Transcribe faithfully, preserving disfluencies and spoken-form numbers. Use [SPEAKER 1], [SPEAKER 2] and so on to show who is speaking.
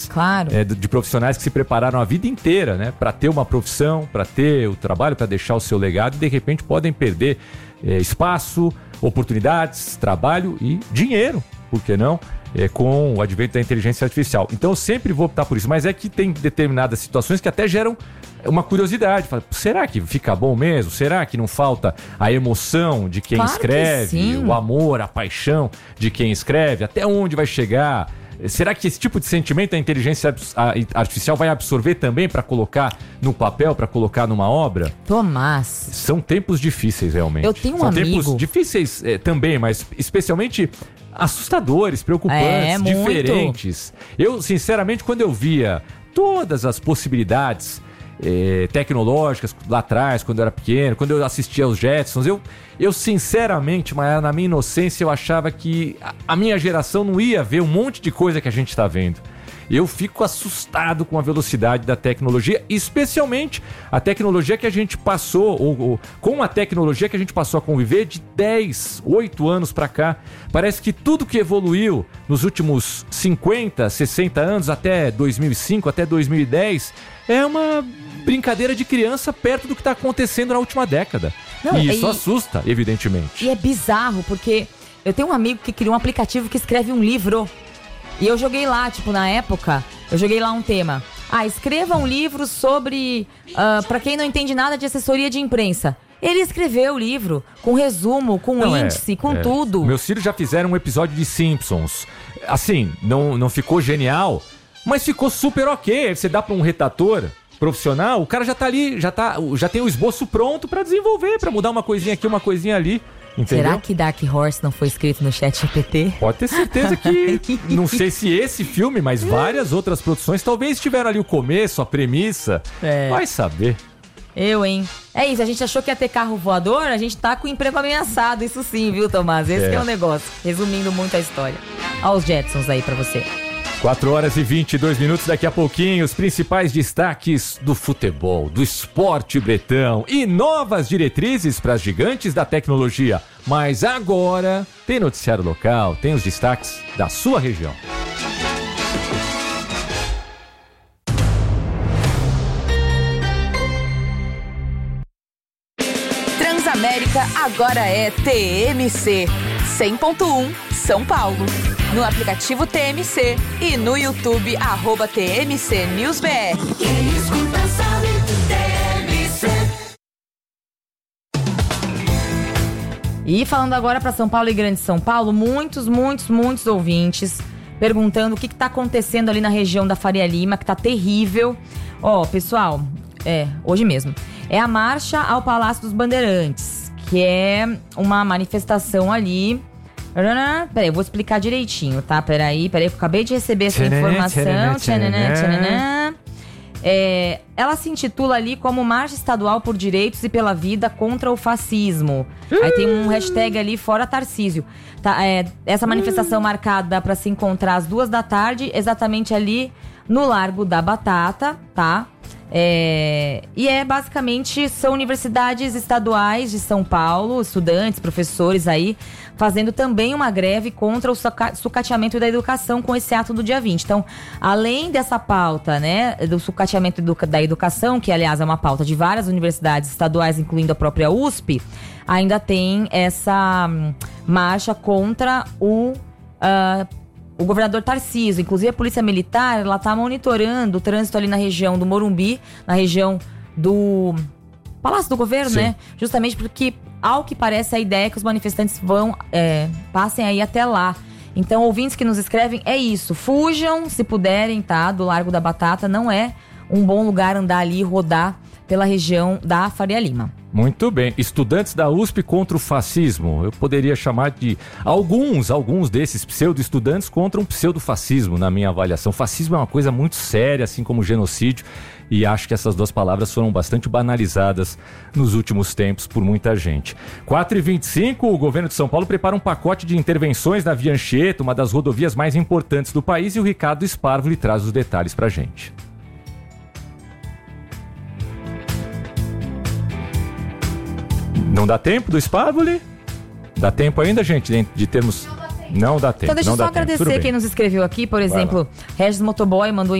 [SPEAKER 1] claro.
[SPEAKER 2] é, de profissionais que se prepararam a vida inteira, né, para ter uma profissão, para ter o trabalho, para deixar o seu legado e de repente podem perder é, espaço, oportunidades, trabalho e dinheiro, por que não? É, com o advento da inteligência artificial. Então eu sempre vou optar por isso, mas é que tem determinadas situações que até geram uma curiosidade. Fala, será que fica bom mesmo? Será que não falta a emoção de quem
[SPEAKER 1] Claro que
[SPEAKER 2] escreve,
[SPEAKER 1] sim.
[SPEAKER 2] o amor, a paixão de quem escreve? Até onde vai chegar? Será que esse tipo de sentimento a inteligência artificial vai absorver também para colocar no papel, para colocar numa obra?
[SPEAKER 1] Tomás.
[SPEAKER 2] São tempos difíceis, realmente.
[SPEAKER 1] Eu tenho um
[SPEAKER 2] São
[SPEAKER 1] amigo...
[SPEAKER 2] tempos difíceis é, também, mas especialmente assustadores, preocupantes,
[SPEAKER 1] É, muito.
[SPEAKER 2] diferentes. Eu, sinceramente, quando eu via todas as possibilidades eh, tecnológicas lá atrás, quando eu era pequeno, quando eu assistia aos Jetsons, eu, eu sinceramente, mas na minha inocência, eu achava que a, a minha geração não ia ver um monte de coisa que a gente está vendo. Eu fico assustado com a velocidade da tecnologia, especialmente a tecnologia que a gente passou, ou, ou com a tecnologia que a gente passou a conviver de dez, oito anos para cá. Parece que tudo que evoluiu nos últimos cinquenta, sessenta anos, até dois mil e cinco, até dois mil e dez, é uma brincadeira de criança perto do que está acontecendo na última década. Não, e isso e, assusta, evidentemente.
[SPEAKER 1] E é bizarro, porque eu tenho um amigo que criou um aplicativo que escreve um livro. E eu joguei lá, tipo, na época, eu joguei lá um tema. Ah, escreva um livro sobre... Uh, pra quem não entende nada de assessoria de imprensa. Ele escreveu o livro com resumo, com não, índice, é, com é. tudo.
[SPEAKER 2] Meus filhos já fizeram um episódio de Simpsons. Assim, não, não ficou genial, mas ficou super ok. Você dá pra um redator profissional, o cara já tá ali, já, tá, já tem o esboço pronto pra desenvolver, pra mudar uma coisinha aqui, uma coisinha ali. Entendeu?
[SPEAKER 1] Será que Dark Horse não foi escrito no Chat G P T?
[SPEAKER 2] Pode ter certeza que, não sei se esse filme, mas várias outras produções talvez tiveram ali o começo, a premissa. É. Vai saber.
[SPEAKER 1] Eu, hein? É isso, a gente achou que ia ter carro voador, a gente tá com o emprego ameaçado, isso sim, viu, Tomás? Esse é. que é o negócio. Resumindo muito a história. Olha os Jetsons aí pra você.
[SPEAKER 2] quatro horas e vinte e dois minutos, daqui a pouquinho, os principais destaques do futebol, do esporte bretão e novas diretrizes para as gigantes da tecnologia. Mas agora tem noticiário local, tem os destaques da sua região.
[SPEAKER 3] Transamérica agora é T M C cem ponto um São Paulo. No aplicativo T M C e no YouTube, arroba T M C News B R.
[SPEAKER 4] Quem escuta sabe, T M C.
[SPEAKER 1] E falando agora para São Paulo e Grande São Paulo, muitos, muitos, muitos ouvintes perguntando o que está acontecendo ali na região da Faria Lima, que tá terrível. Ó, pessoal, é, hoje mesmo, é a Marcha ao Palácio dos Bandeirantes, que é uma manifestação ali... Peraí, eu vou explicar direitinho, tá? Peraí, peraí, que eu acabei de receber essa
[SPEAKER 2] tchananã,
[SPEAKER 1] informação.
[SPEAKER 2] tchananã, tchananã.
[SPEAKER 1] Tchananã. É, ela se intitula ali como Marcha Estadual por Direitos e pela Vida contra o Fascismo. Uh! Aí tem um hashtag ali, fora Tarcísio. Tá, é, essa manifestação uh! marcada para se encontrar às duas da tarde, exatamente ali no Largo da Batata, tá? É, e é basicamente, são universidades estaduais de São Paulo, estudantes, professores aí, fazendo também uma greve contra o sucateamento da educação com esse ato do dia vinte. Então, além dessa pauta, né, do sucateamento da educação, que aliás é uma pauta de várias universidades estaduais, incluindo a própria U S P, ainda tem essa hum, marcha contra o... Uh, O governador Tarcísio. Inclusive a Polícia Militar, ela tá monitorando o trânsito ali na região do Morumbi, na região do Palácio do Governo, Sim. né? Justamente porque, ao que parece, a ideia é que os manifestantes vão, é, passem aí até lá. Então, ouvintes que nos escrevem, é isso. Fujam, se puderem, tá? Do Largo da Batata. Não é um bom lugar andar ali e rodar pela região da Faria Lima.
[SPEAKER 2] Muito bem. Estudantes da U S P contra o fascismo. Eu poderia chamar de alguns, alguns desses pseudo-estudantes contra um pseudo-fascismo, na minha avaliação. Fascismo é uma coisa muito séria, assim como o genocídio, e acho que essas duas palavras foram bastante banalizadas nos últimos tempos por muita gente. quatro e vinte e cinco, o governo de São Paulo prepara um pacote de intervenções na Via Anchieta, uma das rodovias mais importantes do país, e o Ricardo Sparvoli traz os detalhes pra gente. Não dá tempo do Sparvoli? Dá tempo ainda, gente, de, de termos... Não dá tempo.
[SPEAKER 1] Não dá tempo. Então deixa eu só agradecer quem nos escreveu aqui, por exemplo, Regis Motoboy mandou